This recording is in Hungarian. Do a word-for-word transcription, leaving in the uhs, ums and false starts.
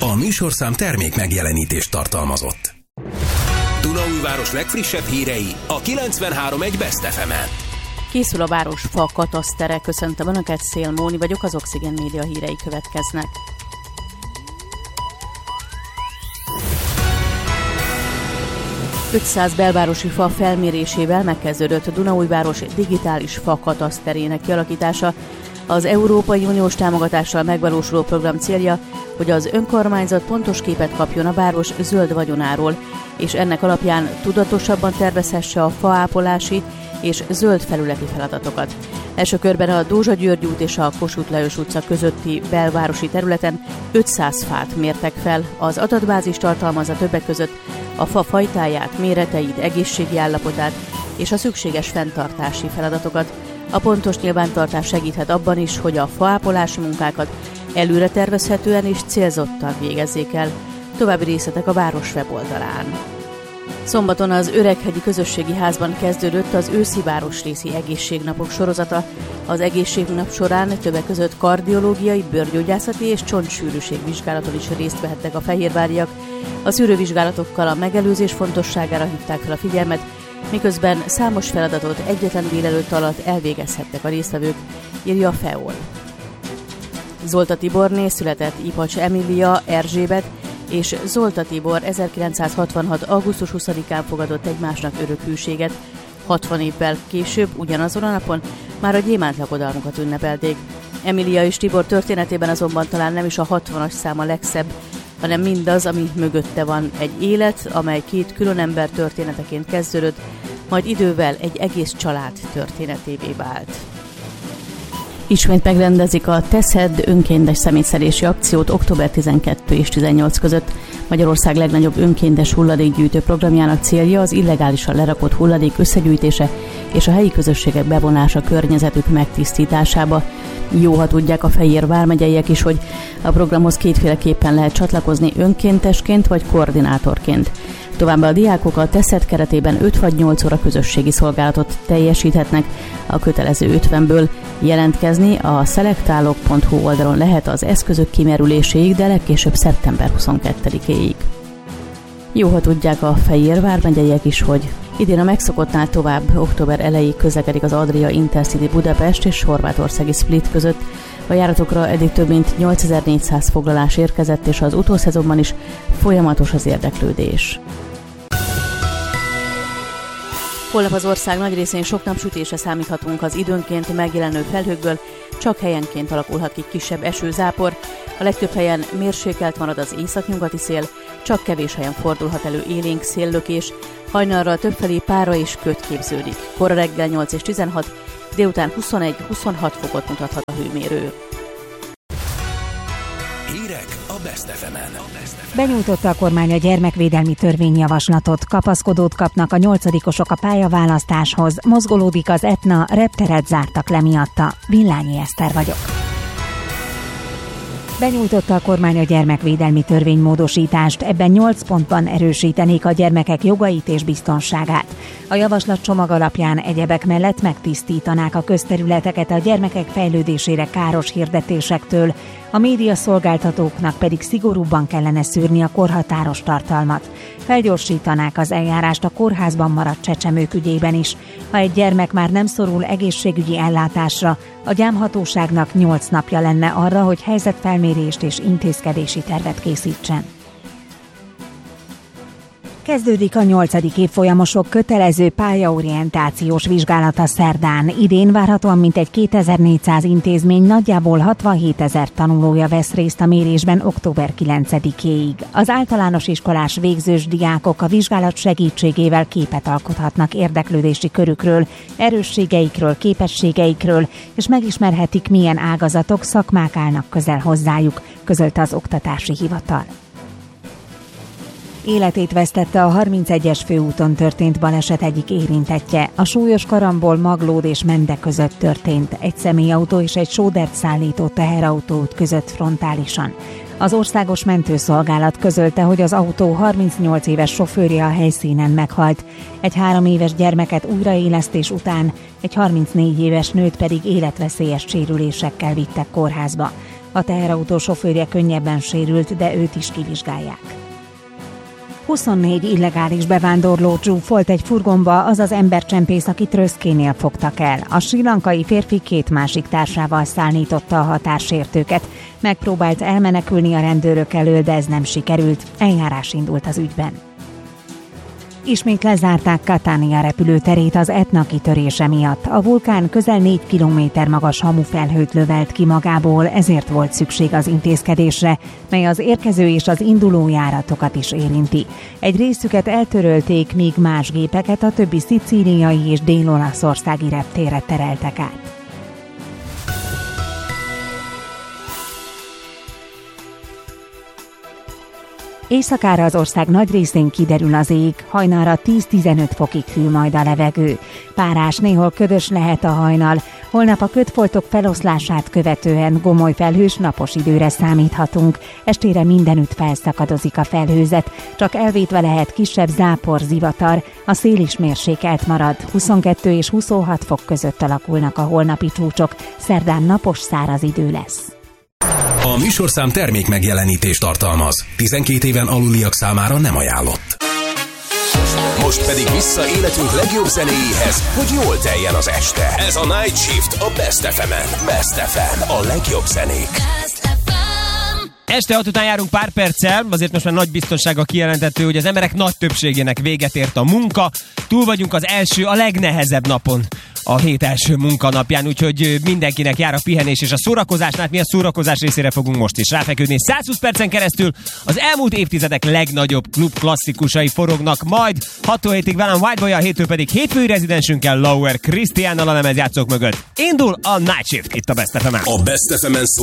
A műsorszám termék megjelenítést tartalmazott. Dunaújváros legfrissebb hírei a kilencvenhárom egész egy Best ef emen. Készül a város fa katasztere. Köszöntöm Önöket, Szél Móni vagyok, az Oxygen Média hírei következnek. ötszáz belvárosi fa felmérésével megkezdődött Dunaújváros digitális fa kataszterének kialakítása. Az Európai Uniós támogatással megvalósuló program célja, hogy az önkormányzat pontos képet kapjon a város zöld vagyonáról, és ennek alapján tudatosabban tervezhesse a faápolási és zöld felületi feladatokat. Első körben a Dózsa György út és a Kossuth Lajos utca közötti belvárosi területen ötszáz fát mértek fel. Az adatbázis tartalmazza többek között a fa fajtáját, méreteit, egészségi állapotát és a szükséges fenntartási feladatokat. A pontos nyilvántartás segíthet abban is, hogy a faápolási munkákat előre tervezhetően és célzottan végezzék el. További részletek a város weboldalán. Szombaton az Öreghegyi Közösségi Házban kezdődött az őszi városrészi egészségnapok sorozata. Az egészségnap során többek között kardiológiai, bőrgyógyászati és csontsűrűségvizsgálaton is részt vehettek a fehérváriak. A szűrővizsgálatokkal a megelőzés fontosságára hívták fel a figyelmet, miközben számos feladatot egyetlen délelőtt alatt elvégezhettek a résztvevők, írja a FEOL. Zolta Tiborné született Ipacs Emília Erzsébet és Zolta Tibor ezerkilencszázhatvanhat. augusztus huszadikán fogadott egymásnak örök hűséget. hatvan évvel később, ugyanazon a napon már a gyémánt lakodalmukat ünnepelték. Emília és Tibor történetében azonban talán nem is a hatvanas szám a legszebb, hanem mindaz, ami mögötte van. Egy élet, amely két külön ember történeteként kezdődött, majd idővel egy egész család történetévé vált. Ismét megrendezik a Teszed önkéntes szemétszedési akciót október tizenkettő és tizennyolc között. Magyarország legnagyobb önkéntes hulladékgyűjtő programjának célja az illegálisan lerakott hulladék összegyűjtése és a helyi közösségek bevonása környezetük megtisztításába. Jó, ha tudják a Fejér vármegyeiek is, hogy a programhoz kétféleképpen lehet csatlakozni, önkéntesként vagy koordinátorként. Továbbá a diákok a Teszed keretében öt vagy nyolc óra közösségi szolgálatot teljesíthetnek, a kötelező ötvenből jelentkezni a szelektálok pont hu oldalon lehet az eszközök kimerüléséig, de legkésőbb szeptember huszonkettedikéig. Jó, ha tudják a Fejér vármegyeiek is, hogy idén a megszokottnál tovább október elejéig közlekedik az Adria Intercity Budapest és horvátországi Split között. A járatokra eddig több mint nyolcezer-négyszáz foglalás érkezett, és az utószezonban is folyamatos az érdeklődés. Holnap az ország nagy részén sok napsütésre számíthatunk, az időnként megjelenő felhőkből csak helyenként alakulhat ki kisebb esőzápor. A legtöbb helyen mérsékelt marad az északnyugati szél, csak kevés helyen fordulhat elő élénk széllökés, hajnalra többfelé pára és köd képződik. Kora reggel nyolc és tizenhat, délután huszonegy-huszonhat fokot mutathat a hőmérő. Hírek a Best ef emen. Benyújtotta a kormány a gyermekvédelmi törvényjavaslatot, kapaszkodót kapnak a nyolcadikosok a pályaválasztáshoz, mozgolódik az Etna, repteret zártak le miatta. Villányi Eszter vagyok. Benyújtotta a kormány a gyermekvédelmi törvénymódosítást, ebben nyolc pontban erősítenék a gyermekek jogait és biztonságát. A javaslatcsomag alapján egyebek mellett megtisztítanák a közterületeket a gyermekek fejlődésére káros hirdetésektől, a médiaszolgáltatóknak pedig szigorúbban kellene szűrni a korhatáros tartalmat. Felgyorsítanák az eljárást a kórházban maradt csecsemők ügyében is. Ha egy gyermek már nem szorul egészségügyi ellátásra, a gyámhatóságnak nyolc napja lenne arra, hogy helyzetfelmérést és intézkedési tervet készítsen. Kezdődik a nyolcadik évfolyamosok kötelező pályaorientációs vizsgálata szerdán. Idén várhatóan mintegy kétezer-négyszáz intézmény, nagyjából hatvanhétezer tanulója vesz részt a mérésben október kilencedikéig. Az általános iskolás végzős diákok a vizsgálat segítségével képet alkothatnak érdeklődési körükről, erősségeikről, képességeikről, és megismerhetik, milyen ágazatok, szakmák állnak közel hozzájuk, közölte az Oktatási Hivatal. Életét vesztette a harmincegyes főúton történt baleset egyik érintettje. A súlyos karambol Maglód és Mende között történt, egy személyautó és egy sódert szállító teherautó között frontálisan. Az Országos Mentőszolgálat közölte, hogy az autó harmincnyolc éves sofőrje a helyszínen meghalt, egy három éves gyermeket újraélesztés után, egy harmincnégy éves nőt pedig életveszélyes sérülésekkel vittek kórházba. A teherautó sofőrje könnyebben sérült, de őt is kivizsgálják. huszonnégy illegális bevándorló zsúfolt egy furgonba az az embercsempész, akit Röszkénél fogtak el. A srí lankai férfi két másik társával szállította a határsértőket. Megpróbált elmenekülni a rendőrök elől, de ez nem sikerült. Eljárás indult az ügyben. Ismét lezárták Catania repülőterét az Etna kitörése miatt. A vulkán közel négy kilométer magas hamufelhőt lövelt ki magából, ezért volt szükség az intézkedésre, mely az érkező és az induló járatokat is érinti. Egy részüket eltörölték, míg más gépeket a többi szicíliai és dél-olaszországi reptérre tereltek át. Éjszakára az ország nagy részén kiderül az ég, hajnalra tíz-tizenöt fokig hűl majd a levegő. Párás, néhol ködös lehet a hajnal. Holnap a ködfoltok feloszlását követően gomoly felhős napos időre számíthatunk. Estére mindenütt felszakadozik a felhőzet, csak elvétve lehet kisebb zápor, zivatar, a szél is mérsékelt marad. huszonkettő és huszonhat fok között alakulnak a holnapi csúcsok, szerdán napos száraz idő lesz. A műsorszám termék megjelenítést tartalmaz. tizenkét éven aluliak számára nem ajánlott. Most pedig vissza életünk legjobb zenéjéhez, hogy jól teljen az este. Ez a Night Shift a Best ef emen. Best ef em, a legjobb zenék. Este hat után járunk pár perccel, azért most már nagy biztonsággal kijelentető, hogy az emberek nagy többségének véget ért a munka. Túl vagyunk az első, a legnehezebb napon, a hét első munkanapján, úgyhogy mindenkinek jár a pihenés és a szórakozásnál. Mi a szórakozás részére fogunk most is ráfeküdni. százhúsz percen keresztül az elmúlt évtizedek legnagyobb klub klasszikusai forognak majd. hat hétig velem Whiteboy-jal, hétől pedig hétfői rezidensünkkel, Lauer Krisztiánnal a lemezjátszók mögött. Indul a Night Shift itt a Best ef emen. A Best ef emen szó